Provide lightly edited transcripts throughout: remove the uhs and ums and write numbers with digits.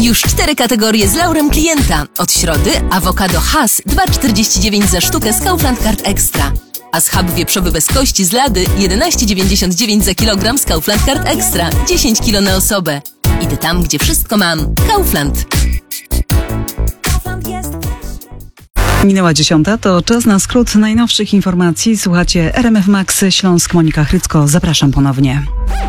Już 4 kategorie z laurem klienta. Od środy awokado Hass 2,49 za sztukę z Kaufland Card Extra. A schab wieprzowy bez kości z Lady 11,99 za kilogram z Kaufland Card Extra. 10 kg na osobę. Idę tam, gdzie wszystko mam. Kaufland. Minęła 10, to czas na skrót najnowszych informacji. Słuchacie RMF Max Śląsk, Monika Hrycko. Zapraszam ponownie.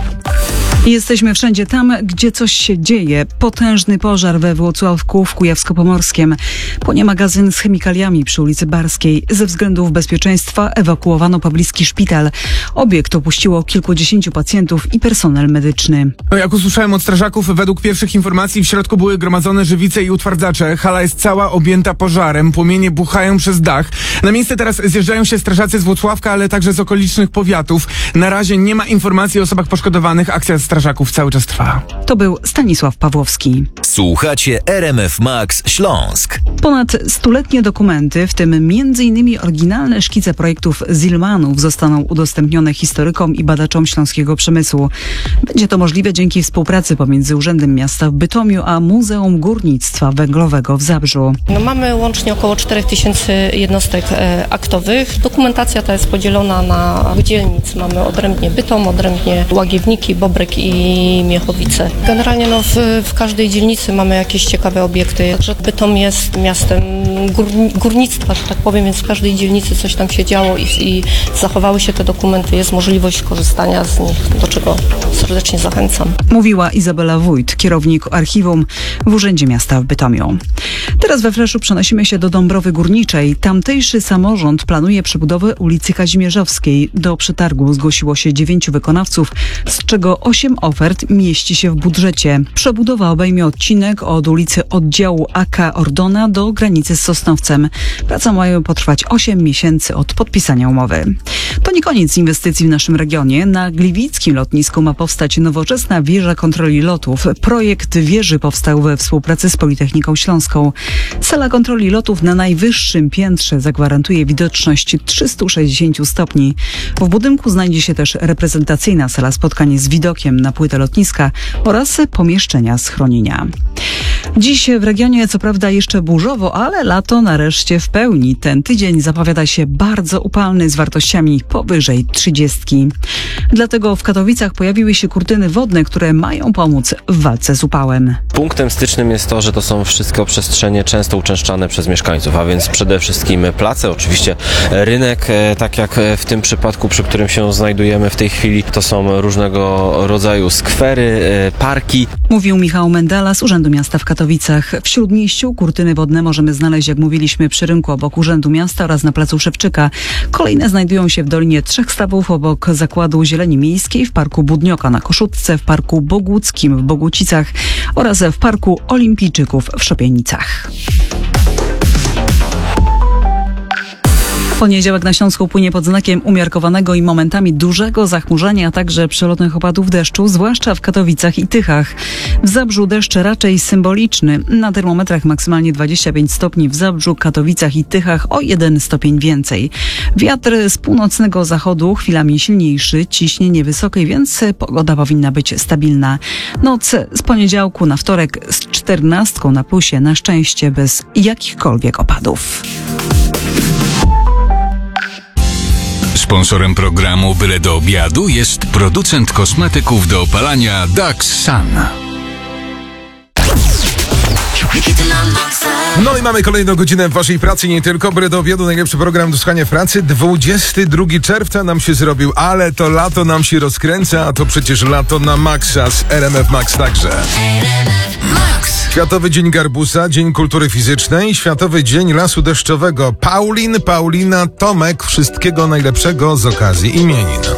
Jesteśmy wszędzie tam, gdzie coś się dzieje. Potężny pożar we Włocławku w Kujawsko-Pomorskiem. Płonie magazyn z chemikaliami przy ulicy Barskiej. Ze względów bezpieczeństwa ewakuowano pobliski szpital. Obiekt opuściło kilkudziesięciu pacjentów i personel medyczny. Jak usłyszałem od strażaków, według pierwszych informacji w środku były gromadzone żywice i utwardzacze. Hala jest cała objęta pożarem. Płomienie buchają przez dach. Na miejsce teraz zjeżdżają się strażacy z Włocławka, ale także z okolicznych powiatów. Na razie nie ma informacji o osobach poszkodowanych. Akcja strażaków cały czas trwa. To był Stanisław Pawłowski. Słuchacie RMF Max Śląsk. Ponad stuletnie dokumenty, w tym m.in. oryginalne szkice projektów Zillmanów, zostaną udostępnione historykom i badaczom śląskiego przemysłu. Będzie to możliwe dzięki współpracy pomiędzy Urzędem Miasta w Bytomiu a Muzeum Górnictwa Węglowego w Zabrzu. Mamy łącznie około 4000 jednostek aktowych. Dokumentacja ta jest podzielona na dzielnic. Mamy odrębnie Bytom, odrębnie Łagiewniki, Bobrek i Miechowice. Generalnie w każdej dzielnicy mamy jakieś ciekawe obiekty. Także Bytom jest miastem górnictwa, że tak powiem, więc w każdej dzielnicy coś tam się działo i zachowały się te dokumenty. Jest możliwość korzystania z nich, do czego serdecznie zachęcam. Mówiła Izabela Wójt, kierownik archiwum w Urzędzie Miasta w Bytomiu. Teraz we Fleszu przenosimy się do Dąbrowy Górniczej. Tamtejszy samorząd planuje przebudowę ulicy Kazimierzowskiej. Do przetargu zgłosiło się 9 wykonawców, z czego 8 ofert mieści się w budżecie. Przebudowa obejmie odcinek od ulicy Oddziału AK Ordona do granicy z Sosnowcem. Prace mają potrwać 8 miesięcy od podpisania umowy. To nie koniec inwestycji w naszym regionie. Na gliwickim lotnisku ma powstać nowoczesna wieża kontroli lotów. Projekt wieży powstał we współpracy z Politechniką Śląską. Sala kontroli lotów na najwyższym piętrze zagwarantuje widoczność 360 stopni. W budynku znajdzie się też reprezentacyjna sala spotkań z widokiem na płytę lotniska oraz pomieszczenia schronienia. Dziś w regionie co prawda jeszcze burzowo, ale lato nareszcie w pełni. Ten tydzień zapowiada się bardzo upalny z wartościami powyżej 30. Dlatego w Katowicach pojawiły się kurtyny wodne, które mają pomóc w walce z upałem. Punktem stycznym jest to, że to są wszystko przestrzenie często uczęszczane przez mieszkańców, a więc przede wszystkim place, oczywiście rynek, tak jak w tym przypadku, przy którym się znajdujemy w tej chwili, to są różnego rodzaju skwery, parki. Mówił Michał Mendala z Urzędu Miasta w Katowicach. W Śródmieściu kurtyny wodne możemy znaleźć, jak mówiliśmy, przy rynku obok Urzędu Miasta oraz na placu Szewczyka. Kolejne znajdują się w Dolinie Trzech Stawów obok Zakładu Zieleni Miejskiej, w Parku Budnioka na Koszutce, w Parku Boguckim w Bogucicach oraz w Parku Olimpijczyków w Szopienicach. Poniedziałek na Śląsku płynie pod znakiem umiarkowanego i momentami dużego zachmurzenia, a także przelotnych opadów deszczu, zwłaszcza w Katowicach i Tychach. W Zabrzu deszcz raczej symboliczny. Na termometrach maksymalnie 25 stopni w Zabrzu, Katowicach i Tychach, o 1 stopień więcej. Wiatr z północnego zachodu, chwilami silniejszy, ciśnienie wysokie, więc pogoda powinna być stabilna. Noc z poniedziałku na wtorek z 14 na plusie, na szczęście bez jakichkolwiek opadów. Sponsorem programu Byle do obiadu jest producent kosmetyków do opalania Dax Sun. No i mamy kolejną godzinę w waszej pracy, nie tylko. Byle do obiadu, najlepszy program do słuchania w pracy. 22 czerwca nam się zrobił, ale to lato nam się rozkręca, a to przecież lato na maksa z RMF Max także. Światowy Dzień Garbusa, Dzień Kultury Fizycznej, Światowy Dzień Lasu Deszczowego. Paulina, Tomek, wszystkiego najlepszego z okazji imienin.